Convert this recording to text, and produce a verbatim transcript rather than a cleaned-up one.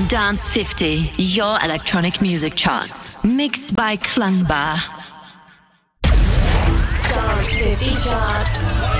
Dance fifty, your electronic music charts. Mixed by Klangbar. Dance fifty charts.